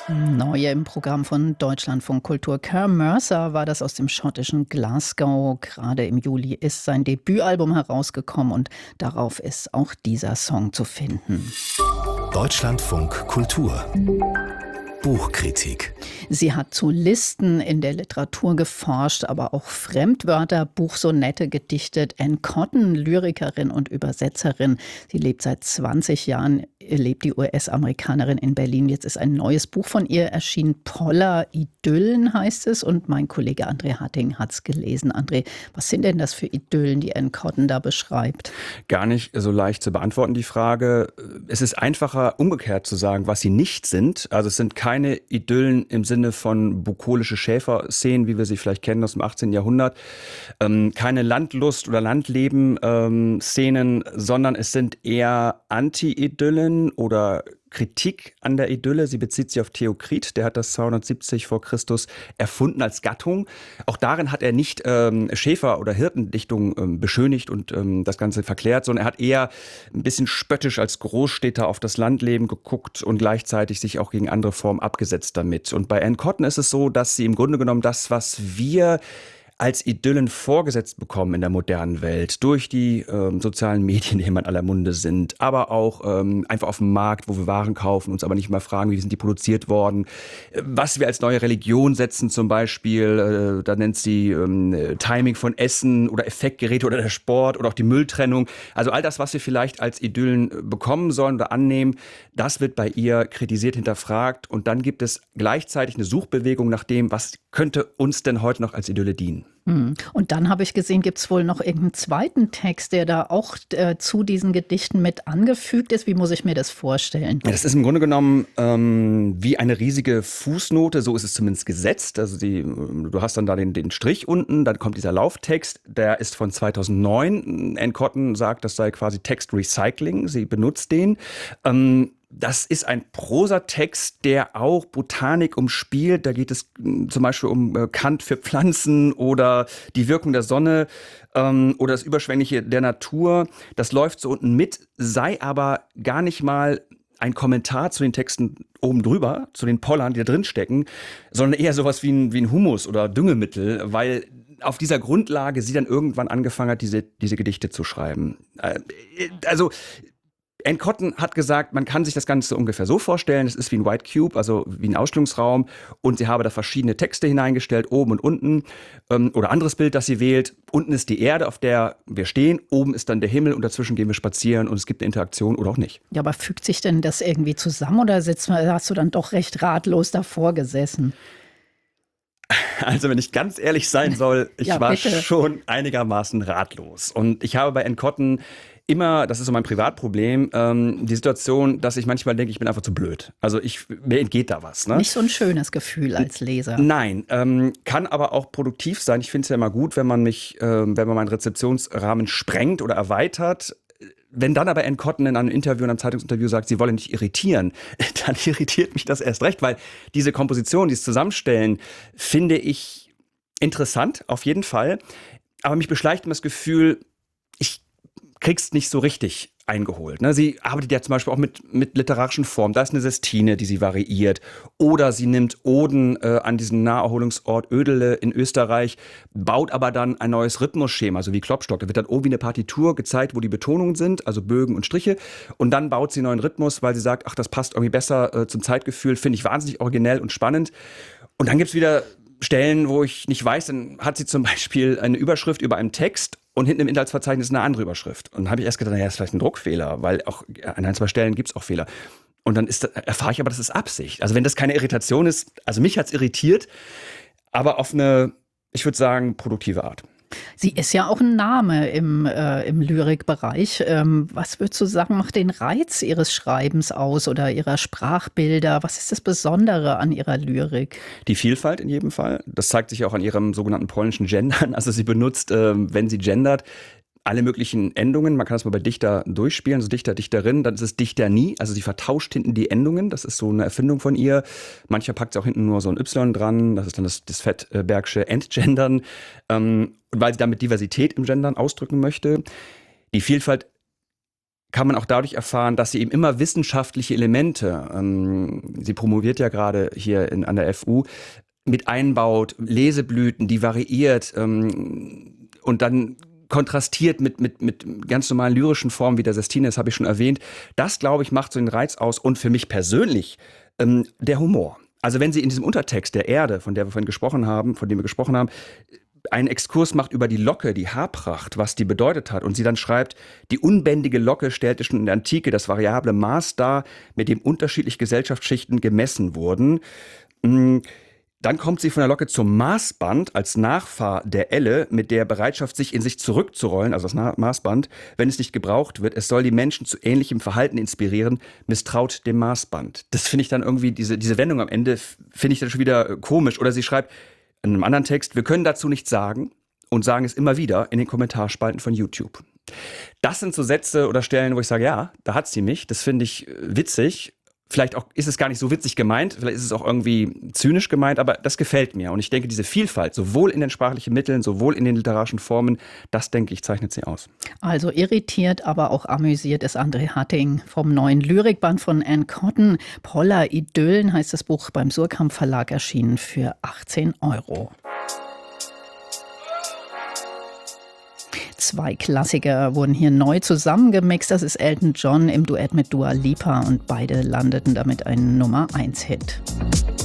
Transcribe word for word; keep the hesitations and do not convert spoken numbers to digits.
Neu im Programm von Deutschlandfunk Kultur. Kerr Mercer war das aus dem schottischen Glasgow. Gerade im Juli ist sein Debütalbum herausgekommen und darauf ist auch dieser Song zu finden. Deutschlandfunk Kultur. Buchkritik. Sie hat zu Listen in der Literatur geforscht, aber auch Fremdwörter, Buchsonette gedichtet. Anne Cotton, Lyrikerin und Übersetzerin. Sie lebt seit zwanzig Jahren, lebt die U S-Amerikanerin in Berlin. Jetzt ist ein neues Buch von ihr erschienen. Poller Idyllen heißt es. Und mein Kollege André Hatting hat es gelesen. André, was sind denn das für Idyllen, die Anne Cotton da beschreibt? Gar nicht so leicht zu beantworten, die Frage. Es ist einfacher, umgekehrt zu sagen, was sie nicht sind. Also es sind keine Idyllen im Sinne von bukolische Schäferszenen, wie wir sie vielleicht kennen aus dem achtzehnten Jahrhundert. Ähm, keine Landlust- oder Landleben-Szenen, sondern es sind eher Anti-Idyllen oder Kritik an der Idylle. Sie bezieht sich auf Theokrit, der hat das zweihundertsiebzig vor Christus erfunden als Gattung. Auch darin hat er nicht ähm, Schäfer- oder Hirtendichtung ähm, beschönigt und ähm, das Ganze verklärt, sondern er hat eher ein bisschen spöttisch als Großstädter auf das Landleben geguckt und gleichzeitig sich auch gegen andere Formen abgesetzt damit. Und bei Anne Cotton ist es so, dass sie im Grunde genommen das, was wir als Idyllen vorgesetzt bekommen in der modernen Welt, durch die ähm, sozialen Medien, die immer in aller Munde sind, aber auch ähm, einfach auf dem Markt, wo wir Waren kaufen, uns aber nicht mal fragen, wie sind die produziert worden, äh, was wir als neue Religion setzen zum Beispiel, äh, da nennt sie ähm, Timing von Essen oder Effektgeräte oder der Sport oder auch die Mülltrennung, also all das, was wir vielleicht als Idyllen bekommen sollen oder annehmen, das wird bei ihr kritisiert, hinterfragt und dann gibt es gleichzeitig eine Suchbewegung nach dem, was könnte uns denn heute noch als Idylle dienen. Und dann habe ich gesehen, gibt es wohl noch irgendeinen zweiten Text, der da auch äh, zu diesen Gedichten mit angefügt ist. Wie muss ich mir das vorstellen? Ja, das ist im Grunde genommen ähm, wie eine riesige Fußnote, so ist es zumindest gesetzt. Also die, du hast dann da den, den Strich unten, dann kommt dieser Lauftext, der ist von zweitausendneun. Anne Cotton sagt, das sei quasi Textrecycling, sie benutzt den. Ähm, Das ist ein Prosatext, der auch Botanik umspielt. Da geht es zum Beispiel um Kant für Pflanzen oder die Wirkung der Sonne ähm, oder das Überschwängliche der Natur. Das läuft so unten mit, sei aber gar nicht mal ein Kommentar zu den Texten oben drüber, zu den Pollern, die da drin stecken, sondern eher sowas wie ein, wie ein Humus oder Düngemittel, weil auf dieser Grundlage sie dann irgendwann angefangen hat, diese, diese Gedichte zu schreiben. Äh, also Anne Cotton hat gesagt, man kann sich das Ganze ungefähr so vorstellen, es ist wie ein White Cube, also wie ein Ausstellungsraum und sie habe da verschiedene Texte hineingestellt, oben und unten ähm, oder anderes Bild, das sie wählt. Unten ist die Erde, auf der wir stehen, oben ist dann der Himmel und dazwischen gehen wir spazieren und es gibt eine Interaktion oder auch nicht. Ja, aber fügt sich denn das irgendwie zusammen oder sitzt, hast du dann doch recht ratlos davor gesessen? Also wenn ich ganz ehrlich sein soll, ich Ja, war bitte. schon einigermaßen ratlos und ich habe bei Anne Cotton immer, das ist so mein Privatproblem, ähm, die Situation, dass ich manchmal denke, ich bin einfach zu blöd. Also ich, mir entgeht da was. Ne? Nicht so ein schönes Gefühl als Leser. Nein, ähm, kann aber auch produktiv sein. Ich finde es ja immer gut, wenn man mich, ähm, wenn man meinen Rezeptionsrahmen sprengt oder erweitert. Wenn dann aber Anne Cotton in einem Interview, in einem Zeitungsinterview sagt, sie wolle nicht irritieren, dann irritiert mich das erst recht, weil diese Komposition, dieses Zusammenstellen, finde ich interessant, auf jeden Fall. Aber mich beschleicht immer das Gefühl, ich kriegst nicht so richtig eingeholt. Ne? Sie arbeitet ja zum Beispiel auch mit, mit literarischen Formen. Da ist eine Sestine, die sie variiert. Oder sie nimmt Oden äh, an diesen Naherholungsort Ödele in Österreich, baut aber dann ein neues Rhythmusschema, so wie Klopstock. Da wird dann oben wie eine Partitur gezeigt, wo die Betonungen sind, also Bögen und Striche. Und dann baut sie einen neuen Rhythmus, weil sie sagt, ach, das passt irgendwie besser äh, zum Zeitgefühl. Finde ich wahnsinnig originell und spannend. Und dann gibt's wieder Stellen, wo ich nicht weiß, dann hat sie zum Beispiel eine Überschrift über einen Text und hinten im Inhaltsverzeichnis eine andere Überschrift. Und dann habe ich erst gedacht, naja, das ist vielleicht ein Druckfehler, weil auch an ein, zwei Stellen gibt es auch Fehler. Und dann ist, erfahre ich aber, das ist Absicht. Also wenn das keine Irritation ist, also mich hat's irritiert, aber auf eine, ich würde sagen, produktive Art. Sie ist ja auch ein Name im, äh, im Lyrikbereich. Ähm, was würdest du sagen, macht den Reiz ihres Schreibens aus oder ihrer Sprachbilder? Was ist das Besondere an ihrer Lyrik? Die Vielfalt in jedem Fall. Das zeigt sich auch an ihrem sogenannten polnischen Gendern. Also sie benutzt, ähm, wenn sie gendert, alle möglichen Endungen. Man kann das mal bei Dichter durchspielen, so Dichter, Dichterin, dann ist es Dichter nie. Also sie vertauscht hinten die Endungen. Das ist so eine Erfindung von ihr. Manchmal packt sie auch hinten nur so ein Y dran. Das ist dann das, das Fettbergsche Entgendern. Ähm, weil sie damit Diversität im Gendern ausdrücken möchte. Die Vielfalt kann man auch dadurch erfahren, dass sie eben immer wissenschaftliche Elemente, ähm, sie promoviert ja gerade hier in, an der F U, mit einbaut, Leseblüten, die variiert ähm, und dann kontrastiert mit, mit, mit ganz normalen lyrischen Formen wie der Sestine, das habe ich schon erwähnt. Das, glaube ich, macht so den Reiz aus und für mich persönlich ähm, der Humor. Also wenn sie in diesem Untertext der Erde, von der wir vorhin gesprochen haben, von dem wir gesprochen haben, einen Exkurs macht über die Locke, die Haarpracht, was die bedeutet hat. Und sie dann schreibt, die unbändige Locke stellte schon in der Antike das variable Maß dar, mit dem unterschiedliche Gesellschaftsschichten gemessen wurden. Dann kommt sie von der Locke zum Maßband als Nachfahr der Elle mit der Bereitschaft, sich in sich zurückzurollen, also das Maßband, wenn es nicht gebraucht wird. Es soll die Menschen zu ähnlichem Verhalten inspirieren, misstraut dem Maßband. Das finde ich dann irgendwie, diese, diese Wendung am Ende, finde ich dann schon wieder komisch. Oder sie schreibt, in einem anderen Text, wir können dazu nichts sagen und sagen es immer wieder in den Kommentarspalten von YouTube. Das sind so Sätze oder Stellen, wo ich sage, ja, da hat sie mich. Das finde ich witzig. Vielleicht auch ist es gar nicht so witzig gemeint, vielleicht ist es auch irgendwie zynisch gemeint, aber das gefällt mir. Und ich denke, diese Vielfalt, sowohl in den sprachlichen Mitteln, sowohl in den literarischen Formen, das, denke ich, zeichnet sie aus. Also irritiert, aber auch amüsiert ist André Hatting vom neuen Lyrikband von Anne Cotton. Poller Idyllen heißt das Buch, beim Surkamp Verlag erschienen für achtzehn Euro. Zwei Klassiker wurden hier neu zusammengemixt. Das ist Elton John im Duett mit Dua Lipa und beide landeten damit einen Nummer eins Hit.